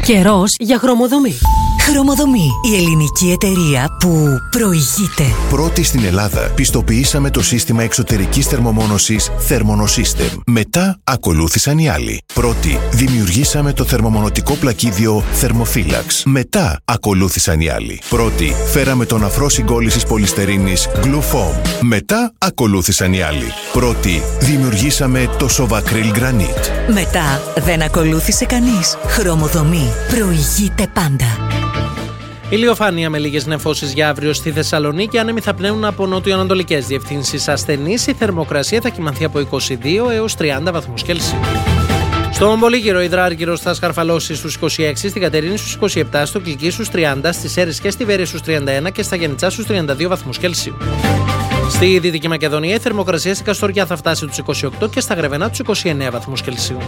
Καιρός για χρωμοδομή. Χρωμοδομή, η ελληνική εταιρεία που προηγείται. Πρώτη στην Ελλάδα πιστοποιήσαμε το σύστημα εξωτερικής θερμομόνωσης Thermonosystem. Μετά ακολούθησαν οι άλλοι. Πρώτη δημιουργήσαμε το θερμομονωτικό πλακίδιο Thermophilax. Μετά ακολούθησαν οι άλλοι. Πρώτη φέραμε τον αφρό συγκόλλησης πολυστερίνης Glufoam. Μετά ακολούθησαν οι άλλοι. Πρώτη δημιουργήσαμε το Sovacryl Granite. Μετά δεν ακολούθησε κανείς. Χρωμοδομή προηγείται πάντα. Ηλιοφάνεια με λίγες νεφώσεις για αύριο στη Θεσσαλονίκη. Άνεμοι θα πνέουν από νότιο-ανατολικές διευθύνσεις ασθενείς. Η θερμοκρασία θα κυμανθεί από 22 έως 30 βαθμούς Κέλσιου. Στον Πολύγυρο υδράργυρος θα σκαρφαλώσει στους 26, στην Κατερίνη στους 27, στο Κλική στους 30, στις Σέρρες και στη Βέρεια στους 31 και στα Γιαννιτσά στους 32 βαθμούς Κέλσιου. Στη Δυτική Μακεδονία η θερμοκρασία στην Καστοριά θα φτάσει τους 28 και στα Γρεβενά τους 29 βαθμούς Κελσίου.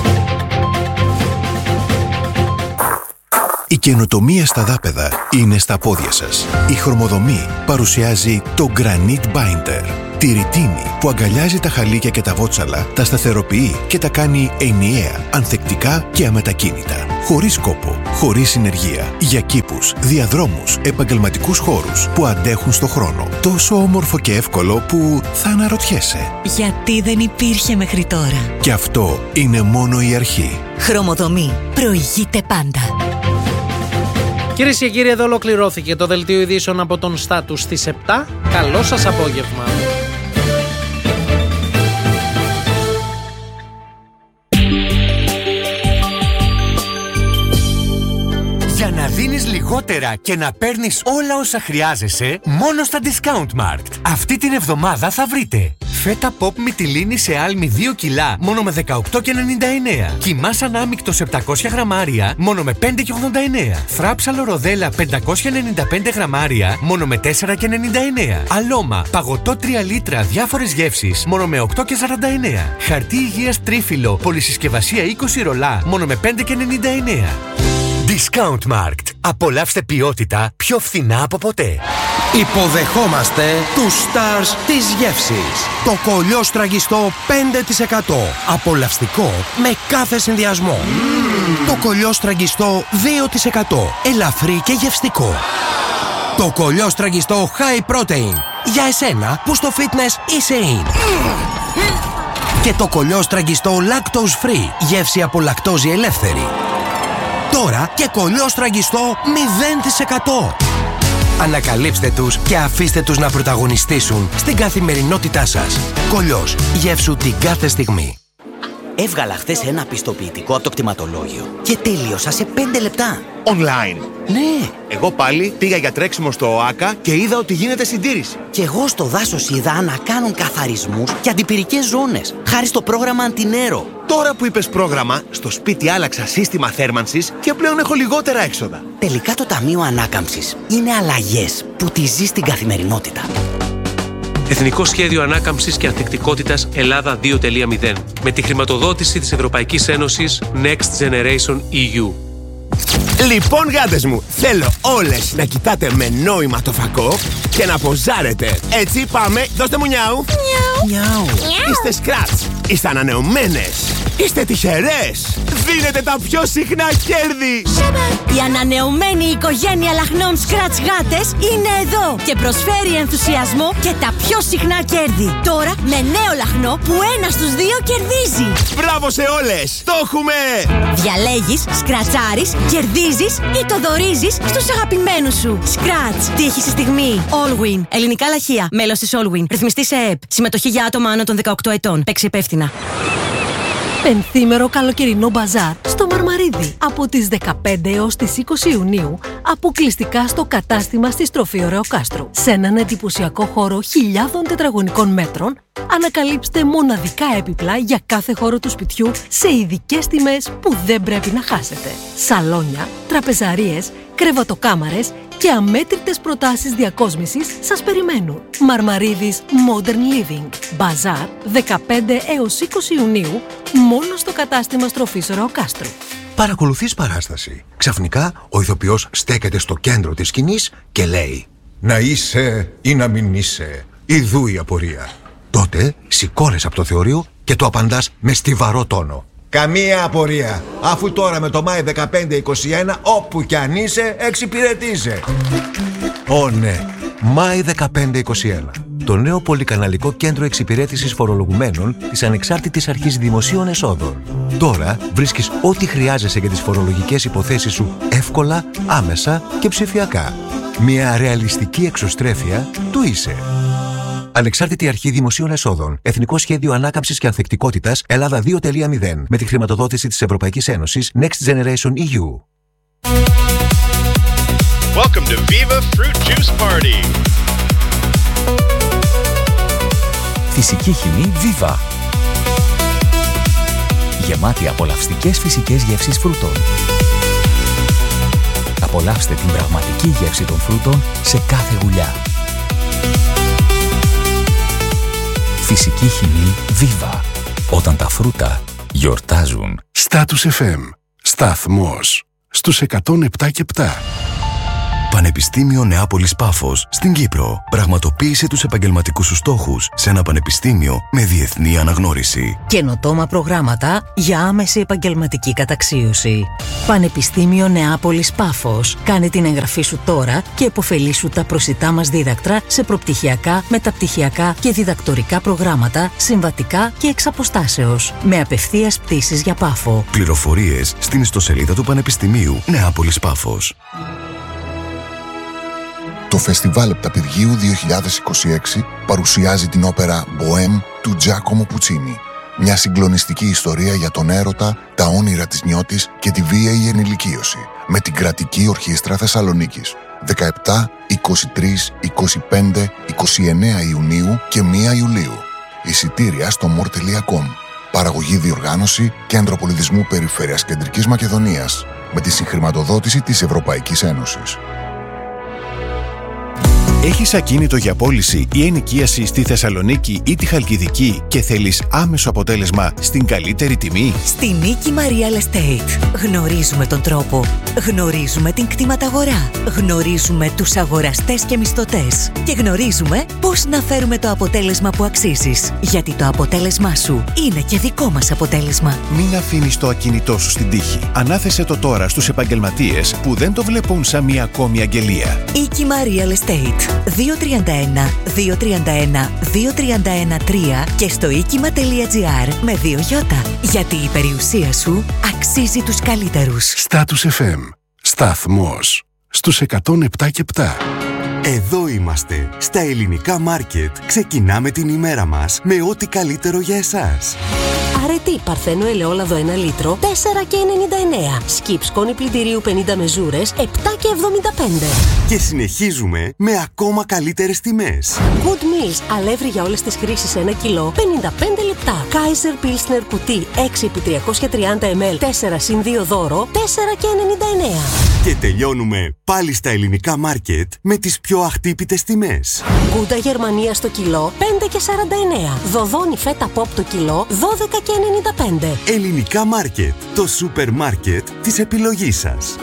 Η καινοτομία στα δάπεδα είναι στα πόδια σας. Η Χρωμοδομή παρουσιάζει το Granite Binder. Τη ρητίνη που αγκαλιάζει τα χαλίκια και τα βότσαλα, τα σταθεροποιεί και τα κάνει ενιαία, ανθεκτικά και αμετακίνητα. Χωρίς κόπο, χωρίς συνεργεία. Για κήπους, διαδρόμους, επαγγελματικούς χώρους που αντέχουν στο χρόνο. Τόσο όμορφο και εύκολο που θα αναρωτιέσαι. Γιατί δεν υπήρχε μέχρι τώρα. Και αυτό είναι μόνο η αρχή. Χρωμοδομή προηγείται πάντα. Κυρίες και κύριοι, εδώ ολοκληρώθηκε το δελτίο ειδήσεων από τον Στάτους στις 7. Καλό σας απόγευμα. Για να δίνεις λιγότερα και να παίρνεις όλα όσα χρειάζεσαι, μόνο στα Discountmarkt. Αυτή την εβδομάδα θα βρείτε φέτα pop μυτιλίνη σε άλμη 2 κιλά μόνο με 18,99. Κιμάς ανάμεικτος 700 γραμμάρια μόνο με 5,89. Φράψαλο ροδέλα 595 γραμμάρια μόνο με 4,99. Αλώμα παγωτό 3 λίτρα διάφορες γεύσεις μόνο με 8,49. Χαρτί υγείας τρίφυλλο πολυσυσκευασία 20 ρολά μόνο με 5,99. Discountmarkt. Απολαύστε ποιότητα πιο φθηνά από ποτέ. Υποδεχόμαστε τους stars της γεύσης. Το κολλιό στραγγιστό 5%. Απολαυστικό με κάθε συνδυασμό. Το κολλιό στραγγιστό 2%. Ελαφρύ και γευστικό. Το κολλιό στραγγιστό high protein. Για εσένα που στο fitness είσαι in. Και το κολλιό στραγγιστό lactose free. Γεύση από λακτόζη ελεύθερη. Τώρα και κολλιό στραγγιστό 0%. Ανακαλύψτε τους και αφήστε τους να πρωταγωνιστήσουν στην καθημερινότητά σας. Κολλιός, γεύσου την κάθε στιγμή. Έβγαλα χθες ένα πιστοποιητικό από το κτηματολόγιο και τελείωσα σε 5 λεπτά. Online. Ναι. Εγώ πάλι πήγα για τρέξιμο στο ΟΑΚΑ και είδα ότι γίνεται συντήρηση. Και εγώ στο δάσος είδα να κάνουν καθαρισμούς και αντιπυρικές ζώνες, χάρη στο πρόγραμμα Αντινέρο. Τώρα που είπες πρόγραμμα, στο σπίτι άλλαξα σύστημα θέρμανσης και πλέον έχω λιγότερα έξοδα. Τελικά το Ταμείο Ανάκαμψης είναι αλλαγές που τη ζει στην καθημερινότητα. Εθνικό Σχέδιο Ανάκαμψης και Ανθεκτικότητας Ελλάδα 2.0 με τη χρηματοδότηση της Ευρωπαϊκής Ένωσης Next Generation EU. Λοιπόν, γάτες μου, θέλω όλες να κοιτάτε με νόημα το φακό και να ποζάρετε. Έτσι, πάμε, δώστε μου νιάου. Νιάου. Είστε σκράτς, είστε ανανεωμένες, είστε τυχερές. Δίνετε τα πιο συχνά κέρδη. Η ανανεωμένη οικογένεια λαχνών σκράτς γάτες είναι εδώ και προσφέρει ενθουσιασμό και τα πιο συχνά κέρδη. Τώρα με νέο λαχνό που 1 στους 2 κερδίζει. Μπράβο σε όλες, το έχουμε. Διαλέγεις, σκρατσάρεις, κερδίζεις ή το δωρίζεις στους αγαπημένους σου. Σκράτς. Τύχη στη στιγμή. Allwin. Ελληνικά λαχεία. Μέλος της Allwin. Ρυθμιστή σε ΕΕΠ. Συμμετοχή για άτομα άνω των 18 ετών. Παίξει υπεύθυνα. Πενθήμερο καλοκαιρινό μπαζάρ στο Μαρμαρίδι από τις 15 έως τις 20 Ιουνίου, αποκλειστικά στο κατάστημα στη στροφή Ωρεοκάστρου. Σε έναν εντυπωσιακό χώρο χιλιάδων τετραγωνικών μέτρων, ανακαλύψτε μοναδικά έπιπλα για κάθε χώρο του σπιτιού σε ειδικές τιμές που δεν πρέπει να χάσετε. Σαλόνια, τραπεζαρίες, κρεβατοκάμαρες και αμέτρητες προτάσεις διακόσμησης σας περιμένουν. Μαρμαρίδης Modern Living. Μπαζάρ 15 έως 20 Ιουνίου μόνο στο κατάστημα στροφής Ωρεοκάστρου. Παρακολουθείς παράσταση. Ξαφνικά ο ηθοποιός στέκεται στο κέντρο της σκηνής και λέει «Να είσαι ή να μην είσαι, ιδού η απορία». Τότε σηκώνεσαι από το θεωρείο και το απαντάς με στιβαρό τόνο. Καμία απορία. Αφού τώρα με το Μάη 1521, όπου κι αν είσαι, εξυπηρετείσαι. Ω ναι, Μάη 1521. Το νέο πολυκαναλικό κέντρο εξυπηρέτησης φορολογουμένων της Ανεξάρτητης Αρχής Δημοσίων Εσόδων. Τώρα βρίσκεις ό,τι χρειάζεσαι για τις φορολογικές υποθέσεις σου εύκολα, άμεσα και ψηφιακά. Μια ρεαλιστική εξωστρέφεια του είσαι. Ανεξάρτητη Αρχή Δημοσίων Εσόδων. Εθνικό Σχέδιο Ανάκαμψης και Ανθεκτικότητας Ελλάδα 2.0. Με τη χρηματοδότηση της Ευρωπαϊκής Ένωσης Next Generation EU. Welcome to Viva Fruit Juice Party. Φυσική χυμή Viva. Γεμάτη απολαυστικές φυσικές γεύσεις φρούτων. Απολαύστε την πραγματική γεύση των φρούτων σε κάθε γουλιά. Φυσική χυμή Viva. Όταν τα φρούτα γιορτάζουν. Status FM. Σταθμός. Στους 107,7. Πανεπιστήμιο Νεάπολης Πάφος στην Κύπρο. Πραγματοποίησε τους επαγγελματικούς σου στόχους σε ένα πανεπιστήμιο με διεθνή αναγνώριση. Καινοτόμα προγράμματα για άμεση επαγγελματική καταξίωση. Πανεπιστήμιο Νεάπολης Πάφος. Κάνε την εγγραφή σου τώρα και επωφελήσου τα προσιτά μας δίδακτρα σε προπτυχιακά, μεταπτυχιακά και διδακτορικά προγράμματα, συμβατικά και εξ αποστάσεως. Με απευθείας πτήσεις για Πάφο. Πληροφορίες στην ιστοσελίδα του Πανεπιστημίου Νεάπολης Πάφος. Το Φεστιβάλ Επταπηργίου 2026 παρουσιάζει την όπερα «Μποέμ» του Τζάκομο Πουτσίνι. Μια συγκλονιστική ιστορία για τον έρωτα, τα όνειρα της νιώτης και τη βίαιη ενηλικίωση. Με την Κρατική Ορχήστρα Θεσσαλονίκης. 17, 23, 25, 29 Ιουνίου και 1 Ιουλίου. Εισιτήρια στο more.com. Παραγωγή διοργάνωση Κέντρο Πολιτισμού Περιφέρειας Κεντρικής Μακεδονίας. Με τη συγχρηματοδότηση της Ευρωπαϊκής Ένωσης. Έχεις ακίνητο για πώληση ή ενοικίαση στη Θεσσαλονίκη ή τη Χαλκιδική και θέλεις άμεσο αποτέλεσμα στην καλύτερη τιμή? Στη Νίκη Real Estate γνωρίζουμε τον τρόπο, γνωρίζουμε την κτηματαγορά, γνωρίζουμε τους αγοραστές και μισθωτές και γνωρίζουμε πώς να φέρουμε το αποτέλεσμα που αξίζεις. Γιατί το αποτέλεσμά σου είναι και δικό μας αποτέλεσμα. Μην αφήνεις το ακίνητό σου στην τύχη. Ανάθεσε το τώρα στους επαγγελματίες που δεν το βλέπουν σαν μια ακόμη αγγελία. Νίκη Real Estate. 231 231 231 3 και στο οίκημα.gr με 2 γιώτα. Γιατί η περιουσία σου αξίζει τους καλύτερους. Status FM. Σταθμός. Στους 107,7. Εδώ είμαστε. Στα ελληνικά μάρκετ ξεκινάμε την ημέρα μας με ό,τι καλύτερο για εσάς. Αρετή Παρθένο ελαιόλαδο 1 λίτρο 4,99. Σκιπ σκόνη πλυντηρίου 50 μεζούρες 7,75. Και συνεχίζουμε με ακόμα καλύτερες τιμές. Good Meals αλεύρι για όλες τις χρήσεις 1 κιλό 55 λεπτά. Kaiser Pilsner κουτί 6x330 ml 4+2 δώρο 4,99. Και τελειώνουμε πάλι στα ελληνικά μάρκετ με τις πιο αχτύπητες τιμές. Γκούντα Γερμανία στο κιλό 5,49. Δοδόνι φέτα πόπ το κιλό 12,95. Ελληνικά μάρκετ. Το σούπερ μάρκετ της επιλογής σας.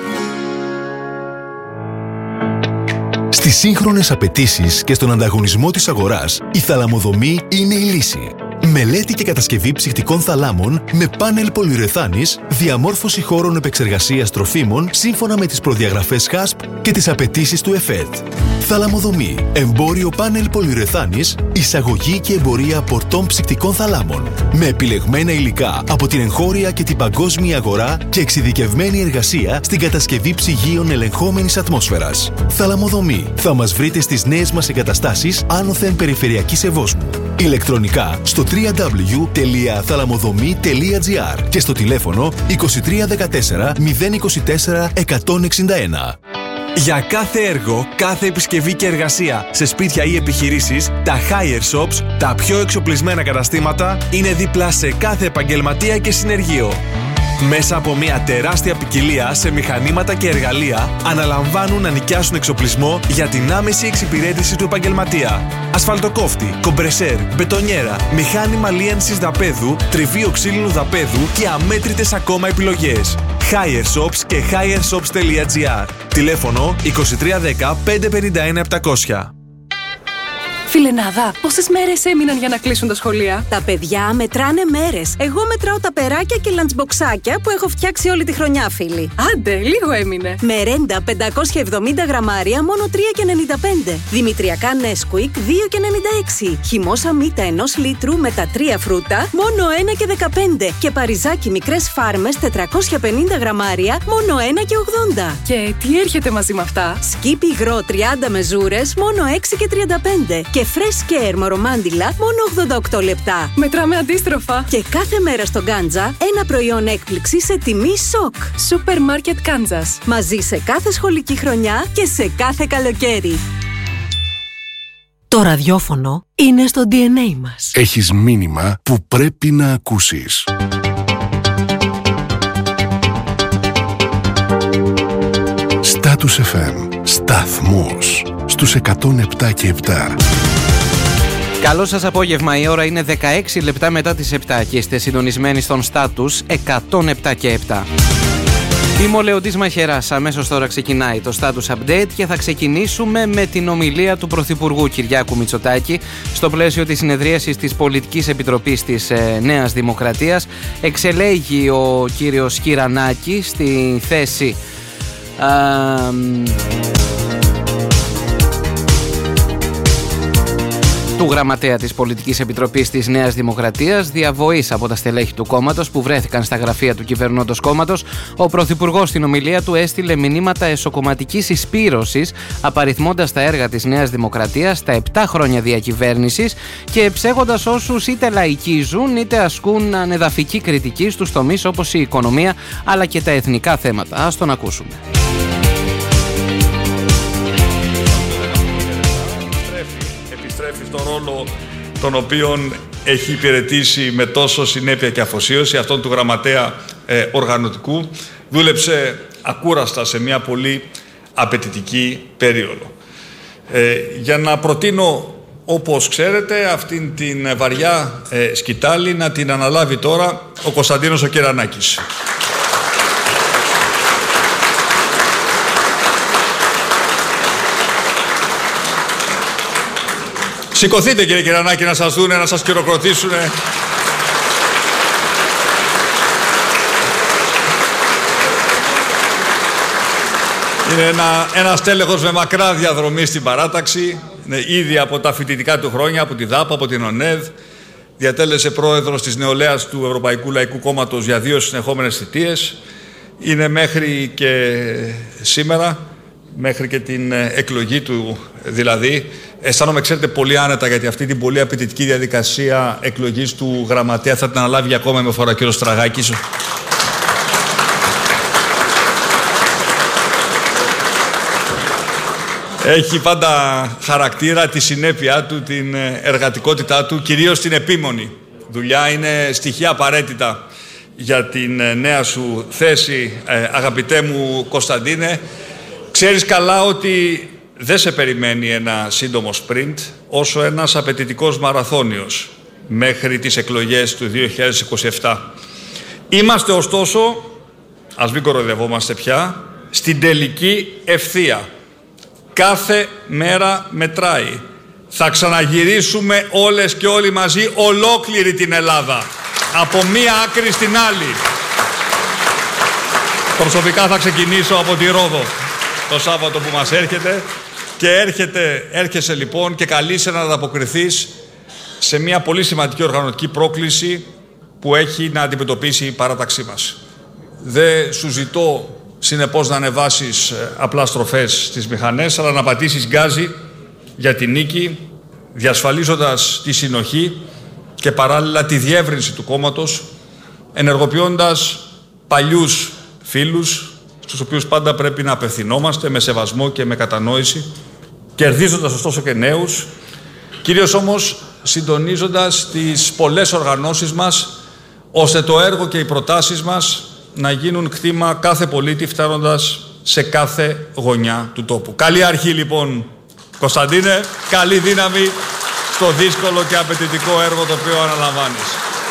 Στις σύγχρονες απαιτήσεις και στον ανταγωνισμό της αγοράς, η θαλαμοδομή είναι η λύση. Μελέτη και κατασκευή ψυχτικών θαλάμων με πάνελ πολυουρεθάνης, διαμόρφωση χώρων επεξεργασίας τροφίμων σύμφωνα με τις προδιαγραφές HASP και τις απαιτήσεις του ΕΦΕΤ. Θαλαμοδομή, εμπόριο πάνελ πολυουρεθάνης, εισαγωγή και εμπορία πορτών ψυχτικών θαλάμων. Με επιλεγμένα υλικά από την εγχώρια και την παγκόσμια αγορά και εξειδικευμένη εργασία στην κατασκευή ψυγείων ελεγχόμενης ατμόσφαιρας. Θαλαμοδομή. Θα μας βρείτε στις νέες μας εγκαταστάσεις άνωθεν περιφερειακής Ευόσμου. Ηλεκτρονικά στο www.thalamodhomi.gr και στο τηλέφωνο 2314 024 161. Για κάθε έργο, κάθε επισκευή και εργασία σε σπίτια ή επιχειρήσεις, τα Hire Shops, τα πιο εξοπλισμένα καταστήματα, είναι δίπλα σε κάθε επαγγελματία και συνεργείο. Μέσα από μια τεράστια ποικιλία σε μηχανήματα και εργαλεία, αναλαμβάνουν να νοικιάσουν εξοπλισμό για την άμεση εξυπηρέτηση του επαγγελματία. Ασφαλτοκόφτη, κομπρεσέρ, μπετονιέρα, μηχάνημα λίανσης δαπέδου, τριβείο ξύλινου δαπέδου και αμέτρητες ακόμα επιλογές. Hire Shops και hireshops.gr. Τηλέφωνο 2310 551 700. Φιλενάδα, πόσες μέρες έμειναν για να κλείσουν τα σχολεία? Τα παιδιά μετράνε μέρες. Εγώ μετράω τα περάκια και λαντσμποξάκια που έχω φτιάξει όλη τη χρονιά, φίλοι. Άντε, λίγο έμεινε. Μερέντα 570 γραμμάρια, μόνο 3,95. Δημητριακά Nesquik, 2,96. Χυμόσα μύτα 1 λίτρου με τα 3 φρούτα, μόνο 1,15. Και παριζάκι μικρές φάρμες 450 γραμμάρια, μόνο 1,80. Και τι έρχεται μαζί με αυτά? Σκύπι υγρό 30 μεζούρες, μόνο 6,35. Και Fresh Care μορομάντιλα, μόνο 88 λεπτά. Μετράμε αντίστροφα. Και κάθε μέρα στο Γκάντζα, ένα προϊόν έκπληξη σε τιμή σοκ. Σούπερ Μάρκετ Κάνζας. Μαζί σε κάθε σχολική χρονιά και σε κάθε καλοκαίρι. Το ραδιόφωνο είναι στο DNA μας. Έχεις μήνυμα που πρέπει να ακούσεις. Status FM. Σταθμός. Στους 107 και 7. Καλό σας απόγευμα, η ώρα είναι 16 λεπτά μετά τις 7 και είστε συντονισμένοι στον Status 107 και 7. Είμαι ο Λεοντής Μαχαιράς, αμέσως τώρα ξεκινάει το Status Update και θα ξεκινήσουμε με την ομιλία του Πρωθυπουργού Κυριάκου Μητσοτάκη στο πλαίσιο της συνεδρίασης της Πολιτικής Επιτροπής της Νέας Δημοκρατίας. Εξελέγει ο κύριος Κυρανάκη στη θέση του γραμματέα της Πολιτικής Επιτροπής της Νέας Δημοκρατίας, διαβοής από τα στελέχη του κόμματος που βρέθηκαν στα γραφεία του κυβερνώντος κόμματος. Ο Πρωθυπουργός στην ομιλία του έστειλε μηνύματα εσωκομματικής εισπύρωσης, απαριθμώντας τα έργα της Νέας Δημοκρατίας τα 7 χρόνια διακυβέρνησης και ψέγοντας όσους είτε λαϊκίζουν είτε ασκούν ανεδαφική κριτική στους τομείς όπως η οικονομία αλλά και τα εθνικά θέματα. Ας τον ακούσουμε. Στον ρόλο τον οποίον έχει υπηρετήσει με τόσο συνέπεια και αφοσίωση, αυτόν του γραμματέα οργανωτικού. Δούλεψε ακούραστα σε μια πολύ απαιτητική περίοδο. Για να προτείνω, όπως ξέρετε, αυτήν την βαριά σκητάλη να την αναλάβει τώρα ο Κωνσταντίνος ο Κυρανάκης. Σηκωθείτε κύριε Κυρανάκη να σας δούνε, να σας χειροκροτήσουνε. Είναι ένας τέλεχος με μακρά διαδρομή στην παράταξη. Είναι ήδη από τα φοιτητικά του χρόνια, από τη ΔΑΠ, από την ΟΝΕΔ. Διατέλεσε πρόεδρος της νεολαίας του Ευρωπαϊκού Λαϊκού Κόμματος για 2 συνεχόμενες θητείες. Είναι μέχρι και σήμερα, μέχρι και την εκλογή του δηλαδή. Αισθάνομαι, ξέρετε, πολύ άνετα γιατί αυτή την πολύ απαιτητική διαδικασία εκλογής του γραμματέα θα την αναλάβει για ακόμα μια φορά ο κύριος Στραγάκης. Έχει πάντα χαρακτήρα τη συνέπειά του, την εργατικότητά του, κυρίως την επίμονη δουλειά. Είναι στοιχεία απαραίτητα για την νέα σου θέση, αγαπητέ μου Κωνσταντίνε. Ξέρεις καλά ότι δεν σε περιμένει ένα σύντομο sprint, όσο ένας απαιτητικός μαραθώνιος μέχρι τις εκλογές του 2027. Είμαστε ωστόσο, ας μην κοροϊδευόμαστε πια, στην τελική ευθεία. Κάθε μέρα μετράει. Θα ξαναγυρίσουμε όλες και όλοι μαζί ολόκληρη την Ελλάδα, από μία άκρη στην άλλη. Προσωπικά θα ξεκινήσω από τη Ρόδο το Σάββατο που μας έρχεται και έρχεσαι λοιπόν και καλείσαι να ανταποκριθείς σε μια πολύ σημαντική οργανωτική πρόκληση που έχει να αντιμετωπίσει η παράταξή μας. Δεν σου ζητώ συνεπώς να ανεβάσεις απλά στροφές στις μηχανές, αλλά να πατήσεις γκάζι για τη νίκη, διασφαλίζοντας τη συνοχή και παράλληλα τη διεύρυνση του κόμματος, ενεργοποιώντας παλιούς φίλους, στους οποίους πάντα πρέπει να απευθυνόμαστε με σεβασμό και με κατανόηση, κερδίζοντας ωστόσο και νέους, κυρίως όμως συντονίζοντας τις πολλές οργανώσεις μας, ώστε το έργο και οι προτάσεις μας να γίνουν κτήμα κάθε πολίτη, φτάνοντας σε κάθε γωνιά του τόπου. Καλή αρχή λοιπόν, Κωνσταντίνε, καλή δύναμη στο δύσκολο και απαιτητικό έργο το οποίο αναλαμβάνεις.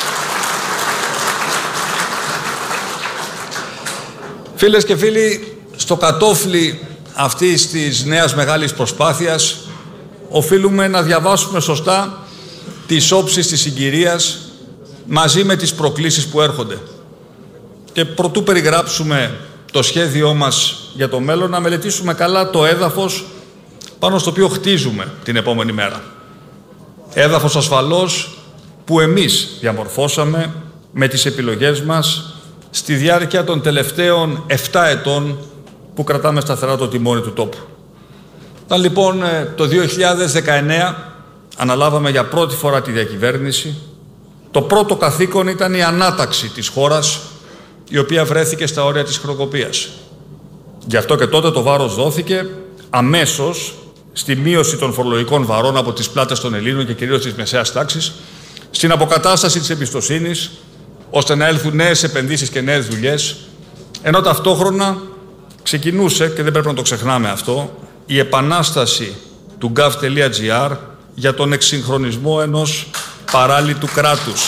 Φίλες και φίλοι, στο κατόφλι αυτής της νέας μεγάλης προσπάθειας οφείλουμε να διαβάσουμε σωστά τις όψεις της συγκυρίας μαζί με τις προκλήσεις που έρχονται. Και προτού περιγράψουμε το σχέδιό μας για το μέλλον, να μελετήσουμε καλά το έδαφος πάνω στο οποίο χτίζουμε την επόμενη μέρα. Έδαφος ασφαλώς που εμείς διαμορφώσαμε με τις επιλογές μας στη διάρκεια των τελευταίων 7 ετών που κρατάμε σταθερά το τιμόνι του τόπου. Όταν λοιπόν το 2019 αναλάβαμε για πρώτη φορά τη διακυβέρνηση, το πρώτο καθήκον ήταν η ανάταξη της χώρας, η οποία βρέθηκε στα όρια της χρεοκοπίας. Γι' αυτό και τότε το βάρος δόθηκε αμέσως στη μείωση των φορολογικών βαρών από τις πλάτες των Ελλήνων και κυρίως της μεσαίας τάξης, στην αποκατάσταση της εμπιστοσύνης, ώστε να έλθουν νέες επενδύσεις και νέες δουλειές, ενώ ταυτόχρονα ξεκινούσε, και δεν πρέπει να το ξεχνάμε αυτό, η επανάσταση του gov.gr για τον εξυγχρονισμό ενός παράλυτου κράτους.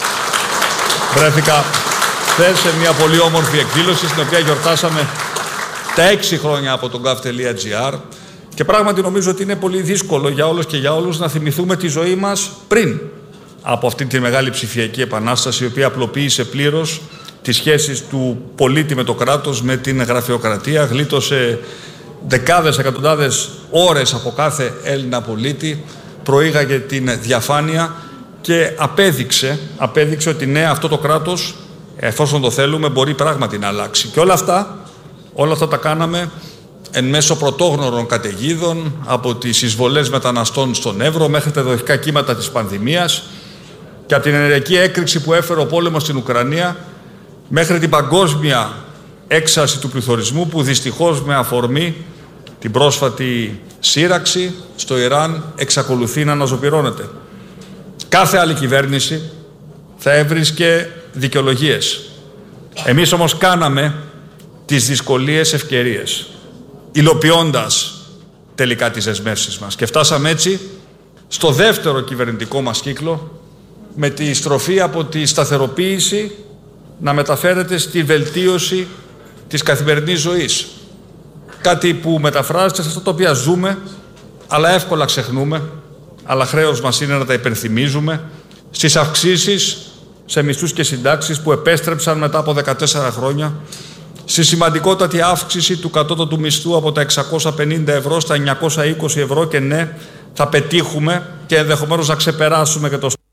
Βρέθηκα χθες σε μια πολύ όμορφη εκδήλωση στην οποία γιορτάσαμε τα 6 χρόνια από τον gov.gr και πράγματι νομίζω ότι είναι πολύ δύσκολο για όλους και για όλους να θυμηθούμε τη ζωή μας πριν από αυτή τη μεγάλη ψηφιακή επανάσταση, η οποία απλοποίησε πλήρως τις σχέσεις του πολίτη με το κράτος, με την γραφειοκρατία, γλίτωσε δεκάδες, εκατοντάδες ώρες από κάθε Έλληνα πολίτη, προήγαγε την διαφάνεια και απέδειξε ότι ναι, αυτό το κράτος, εφόσον το θέλουμε, μπορεί πράγματι να αλλάξει. Και όλα αυτά τα κάναμε εν μέσω πρωτόγνωρων καταιγίδων, από τις εισβολές μεταναστών στον Εύρο μέχρι τα εδαφικά κύματα της πανδημίας και από την ενεργειακή έκρηξη που έφερε ο πόλεμος στην Ουκρανία μέχρι την παγκόσμια έξαρση του πληθωρισμού που δυστυχώς με αφορμή την πρόσφατη σύραξη στο Ιράν εξακολουθεί να αναζωπυρώνεται. Κάθε άλλη κυβέρνηση θα έβρισκε δικαιολογίες. Εμείς όμως κάναμε τις δυσκολίες ευκαιρίες, υλοποιώντας τελικά τις δεσμεύσεις μας. Και φτάσαμε έτσι στο δεύτερο κυβερνητικό μας κύκλο, με τη στροφή από τη σταθεροποίηση να μεταφέρεται στη βελτίωση της καθημερινής ζωής. Κάτι που μεταφράζεται σε αυτό το οποίο ζούμε, αλλά εύκολα ξεχνούμε, αλλά χρέος μας είναι να τα υπενθυμίζουμε, στις αυξήσεις σε μισθούς και συντάξεις που επέστρεψαν μετά από 14 χρόνια, στη σημαντικότατη αύξηση του κατώτατου μισθού από τα 650 ευρώ στα 920 ευρώ και ναι, θα πετύχουμε και ενδεχομένως να ξεπεράσουμε και το